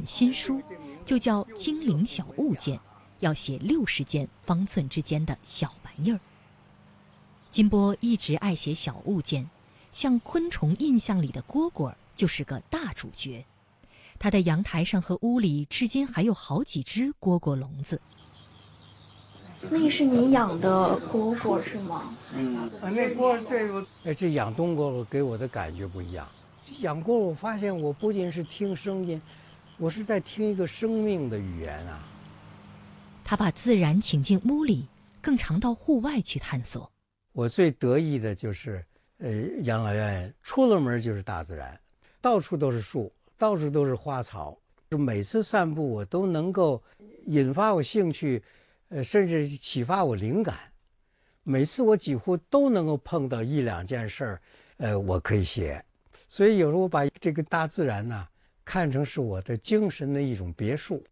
本新书，就叫《精灵小物件》，要写60件方寸之间的小玩意儿。金波一直爱写小物件，像昆虫印象里的蝈蝈就是个大主角。他的阳台上和屋里至今还有好几只蝈蝈笼子。 那是你养的蝈蝈是吗？ 那这养冬蝈蝈给我的感觉不一样。养蝈蝈，我发现我不仅是听声音，我是在听一个生命的语言啊。 他把自然请进屋里，更常到户外去探索。 我最得意的就是，养老院出了门就是大自然，到处都是树，到处都是花草。每次散步我都能够引发我兴趣，甚至启发我灵感。每次我几乎都能够碰到1、2件事儿，我可以写。所以有时候我把这个大自然呢，看成是我的精神的一种别墅。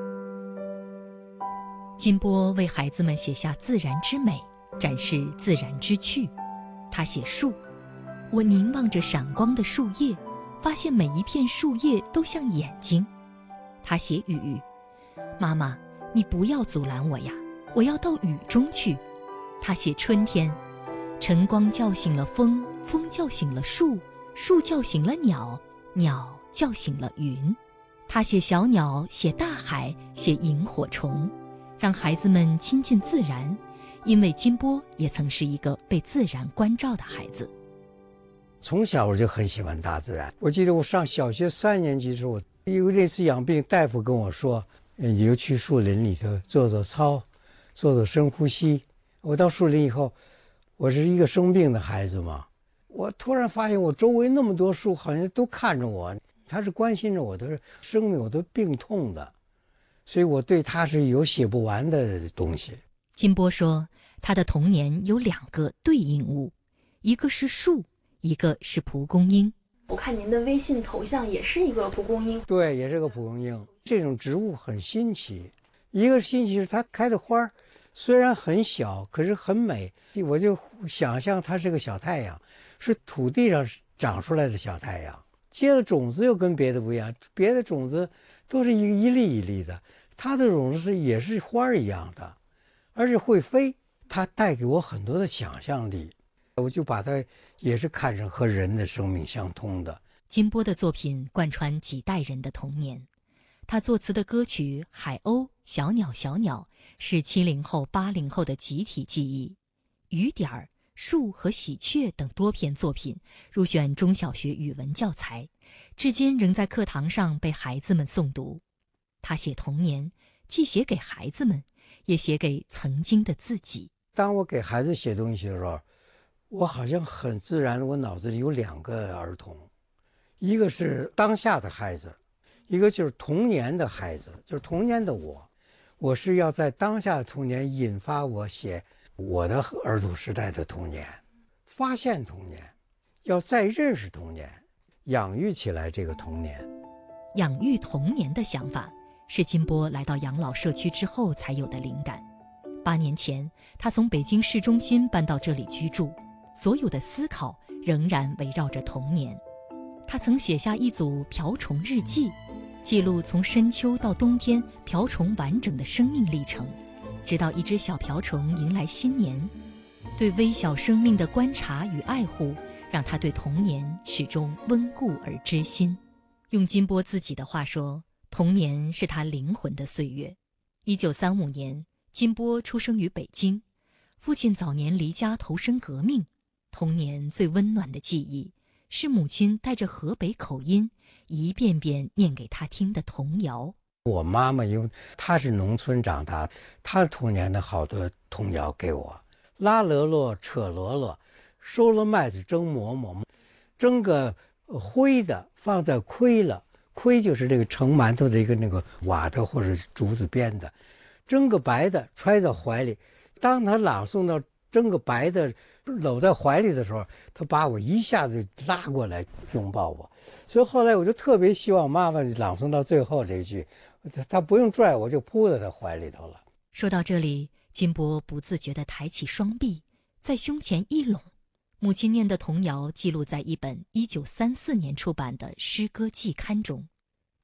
金波为孩子们写下自然之美，展示自然之趣。他写树，我凝望着闪光的树叶，发现每一片树叶都像眼睛。他写雨，妈妈，你不要阻拦我呀，我要到雨中去。他写春天，晨光叫醒了风，风叫醒了树，树叫醒了鸟，鸟叫醒了云。他写小鸟，写大海，写萤火虫，让孩子们亲近自然，因为金波也曾是一个被自然关照的孩子。 从小我就很喜欢大自然。我记得我上小学3年级的时候，因为这次养病，大夫跟我说，你就去树林里头做做操，做做深呼吸。我到树林以后，我是一个生病的孩子嘛，我突然发现我周围那么多树好像都看着我，他是关心着我的生命，我的病痛的，所以我对他是有写不完的东西。 金波说，他的童年有2个对应物，一个是树，一个是蒲公英。 我看您的微信头像也是一个蒲公英。 对，也是个蒲公英。这种植物很新奇，一个新奇是它开的花虽然很小，可是很美。我就想象它是个小太阳，是土地上长出来的小太阳。结了种子又跟别的不一样，别的种子都是一粒一粒的，它的种子也是花一样的，而且会飞。它带给我很多的想象力，我就把它也是看成和人的生命相通的。 金波的作品贯穿几代人的童年，他作词的歌曲《海鸥》《小鸟小鸟》是70后、80后的集体记忆。雨点儿、树和喜鹊等多篇作品入选中小学语文教材，至今仍在课堂上被孩子们诵读。他写童年，既写给孩子们，也写给曾经的自己。 当我给孩子写东西的时候，我好像很自然，我脑子里有2个儿童，一个是当下的孩子，一个就是童年的孩子，就是童年的我。我是要在当下的童年引发我写我的儿童时代的童年，发现童年，要再认识童年，养育起来这个童年。 养育童年的想法是金波来到养老社区之后才有的灵感。8年前，他从北京市中心搬到这里居住，所有的思考仍然围绕着童年。他曾写下一组瓢虫日记，记录从深秋到冬天瓢虫完整的生命历程，直到一只小瓢虫迎来新年。对微小生命的观察与爱护，让他对童年始终温故而知新。用金波自己的话说，童年是他灵魂的岁月。1935年，金波出生于北京，父亲早年离家投身革命。童年最温暖的记忆是母亲带着河北口音一遍遍念给他听的童谣。 我妈妈因为她是农村长大，她童年的好多童谣给我，拉箩箩扯箩箩，收了麦子蒸馍馍，蒸个灰的放在盔了，盔就是这个盛馒头的一个那个瓦的或者竹子编的，蒸个白的揣在怀里。当他朗诵到蒸个白的搂在怀里的时候，他把我一下子拉过来拥抱我。所以后来我就特别希望妈妈朗诵到最后这一句，他不用拽我就扑在他怀里头了。 说到这里，金波不自觉地抬起双臂，在胸前一拢。母亲念的童谣记录在一本1934年出版的诗歌季刊中。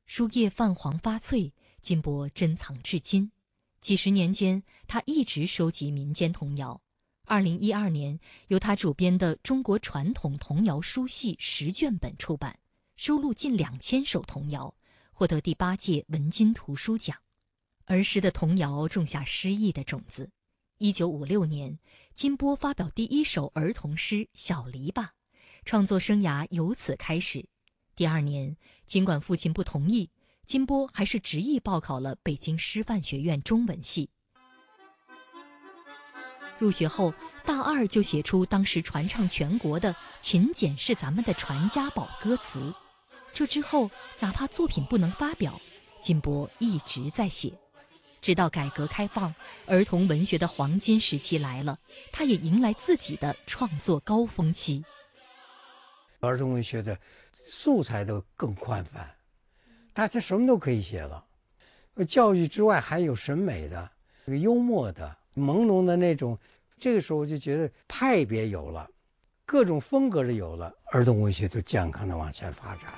书页泛黄发脆，金波珍藏至今。几十年间，他一直收集民间童谣。2012年，由他主编的《中国传统童谣书系》10卷本出版，收录近2000首童谣，获得第8届文津图书奖。儿时的童谣种下诗意的种子。1956年，金波发表第1首儿童诗《小篱笆》，创作生涯由此开始。第2年，尽管父亲不同意，金波还是执意报考了北京师范学院中文系。入学后，大2就写出当时传唱全国的《勤俭是咱们的传家宝》歌词。这之后，哪怕作品不能发表，金波一直在写。直到改革开放，儿童文学的黄金时期来了，他也迎来自己的创作高峰期。 儿童文学的素材都更宽泛，大家什么都可以写了。教育之外还有审美的、幽默的、朦胧的那种。这个时候我就觉得派别有了，各种风格的有了，儿童文学就健康的往前发展。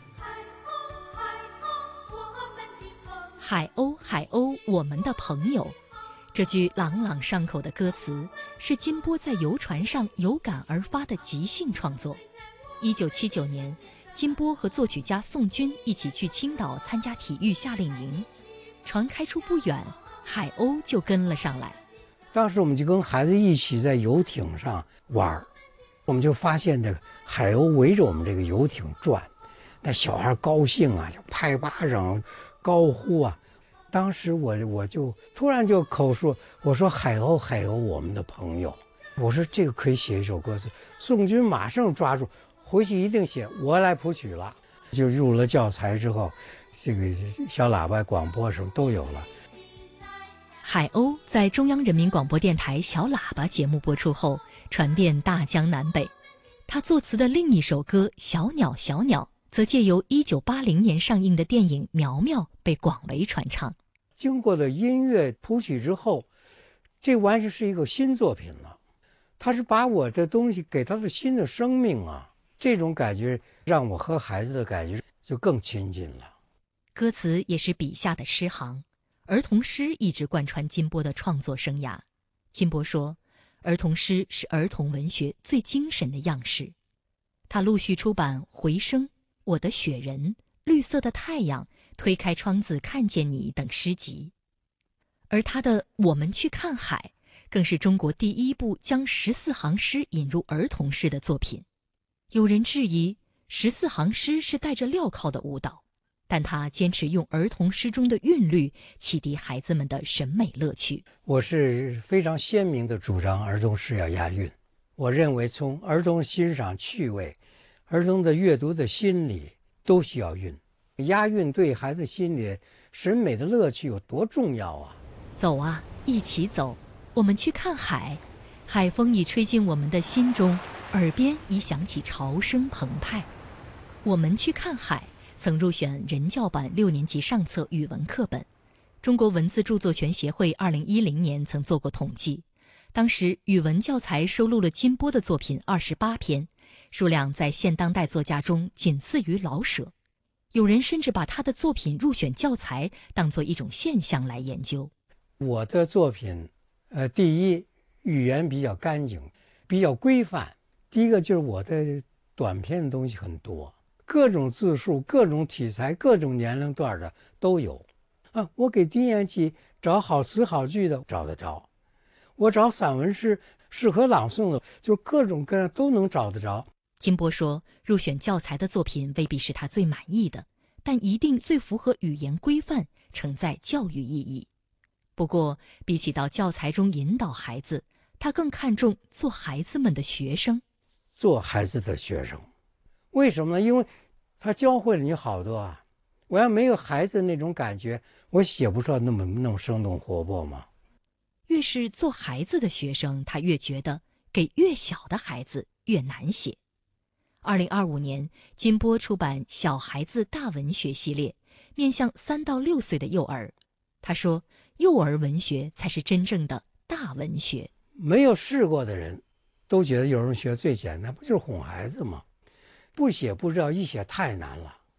海鸥，海鸥，我们的朋友。这句朗朗上口的歌词是金波在游船上有感而发的即兴创作。1979年，金波和作曲家宋军一起去青岛参加体育夏令营，船开出不远，海鸥就跟了上来。 当时我们就跟孩子一起在游艇上玩，我们就发现这个海鸥围着我们这个游艇转，那小孩高兴啊，就拍巴掌、高呼啊。当时我就突然就口述，我说海鸥，海鸥，我们的朋友。我说这个可以写一首歌词。宋军马上抓住，回去一定写，我来谱曲了。就入了教材之后，这个小喇叭广播什么都有了。 海鸥在中央人民广播电台小喇叭节目播出后，传遍大江南北。他作词的另一首歌《小鸟小鸟》则借由1980年上映的电影《苗苗》被广为传唱。 经过了音乐谱曲之后，这完全是一个新作品了。他是把我的东西给他的新的生命啊，这种感觉让我和孩子的感觉就更亲近了。 歌词也是笔下的诗行，儿童诗一直贯穿金波的创作生涯。金波说，儿童诗是儿童文学最精神的样式。他陆续出版《回声》、《我的雪人》、《绿色的太阳》、《推开窗子看见你》等诗集。而他的《我们去看海》更是中国第一部将14行诗引入儿童诗的作品。有人质疑14行诗是带着镣铐的舞蹈，但他坚持用儿童诗中的韵律启迪孩子们的审美乐趣。 我是非常鲜明地主张儿童诗要押韵。我认为从儿童欣赏趣味、儿童的阅读的心理都需要韵。押韵对孩子心理审美的乐趣有多重要啊！ 走啊，一起走，我们去看海。海风已吹进我们的心中，耳边已响起潮声澎湃。我们去看海曾入选人教版6年级上册语文课本。中国文字著作权协会2010年曾做过统计，当时语文教材收录了金波的作品28篇，数量在现当代作家中仅次于老舍。有人甚至把他的作品入选教材当作一种现象来研究。 我的作品，第一，语言比较干净，比较规范。第一个就是我的短篇的东西很多，各种字数、各种题材、各种年龄段的都有。啊，我给低年级找好词好句的找得着，我找散文诗适合朗诵的，就各种各样都能找得着。 金波说，入选教材的作品未必是他最满意的，但一定最符合语言规范，承载教育意义。不过，比起到教材中引导孩子，他更看重做孩子们的学生。 做孩子的学生，为什么呢？因为他教会了你好多啊。我要没有孩子那种感觉，我写不出来那么生动活泼嘛。 越是做孩子的学生，他越觉得给越小的孩子越难写。2025年，金波出版《小孩子大文学》系列，面向3到6岁的幼儿。他说，幼儿文学才是真正的大文学。 没有试过的人都觉得幼儿文学最简单，不就是哄孩子吗？不写不知道，一写太难了。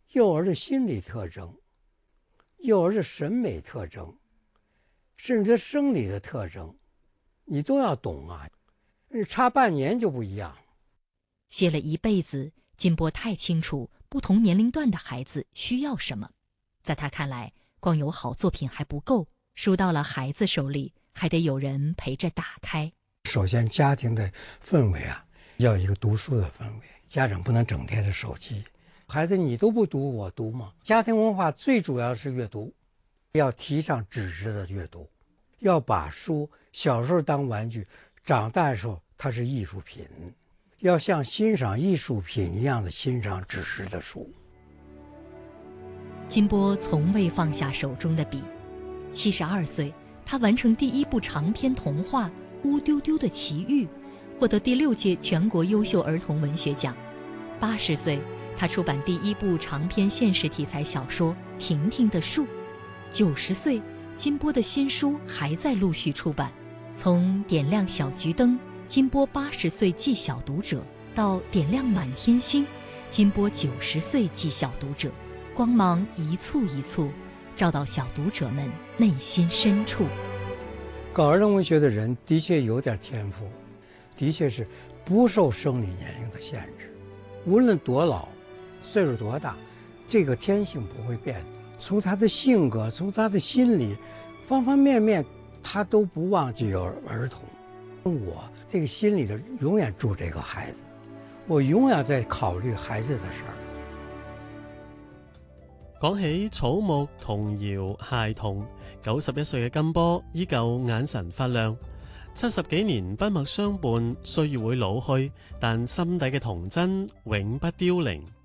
幼兒的心理特徵，幼兒的審美特徵，甚至生理的特徵，你都要懂啊。差半年就不一樣。 寫了一輩子，金波太清楚不同年齡段的孩子需要什麼。在他看來，光有好作品還不夠，書到了孩子手裡，還得有人陪着打開。 首先家庭的氛圍啊，要有一個讀書的氛圍，家長不能整天的手機。孩子你都不讀我讀嗎？家庭文化最主要是閱讀，要提倡紙質的閱讀，要把書小時候當玩具，長大的時候它是藝術品，要像欣賞藝術品一樣的欣賞紙質的書。 金波從未放下手中的筆，72歲，他完成第一部長篇童話《烏丟丟的奇遇》，獲得第6屆全國優秀兒童文學獎。80歲，他出版第一部長篇現實題材小說《婷婷的樹》。90歲，金波的新書還在陸續出版。從點亮小桔燈，金波80歲記小讀者，到點亮滿天星，金波90歲記小讀者，光芒一簇一簇，照到小讀者們內心深處。 搞兒童文學的人的確有點天賦，的確是不受生理年齡的限制，無論多老，歲數多大，這個天性不會變的。從他的性格，從他的心理，方方面面，他都不忘記有兒童。我這個心裡頭永遠住這個孩子，我永遠在考慮孩子的事兒。 講起草木童謠孩童，91歲嘅金波依舊眼神發亮。70幾年筆墨相伴，歲月會老去，但心底嘅童真永不凋零。